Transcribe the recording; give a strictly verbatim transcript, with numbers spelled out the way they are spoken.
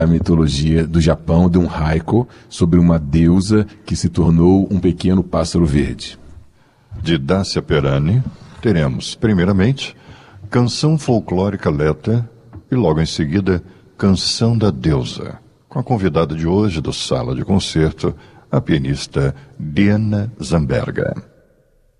A mitologia do Japão, de um haiku sobre uma deusa que se tornou um pequeno pássaro verde. De Dácia Perani, teremos, primeiramente, Canção Folclórica Leta e, logo em seguida, Canção da Deusa, com a convidada de hoje do Sala de Concerto, a pianista Diana Zamberga.